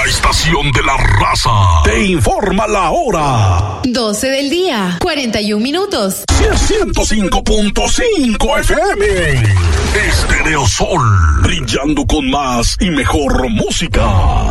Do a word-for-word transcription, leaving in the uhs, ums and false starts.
estación de la raza te informa la hora. doce del día, cuarenta y un minutos. ciento cinco punto cinco F M. Estéreo Sol, brillando con más y mejor música.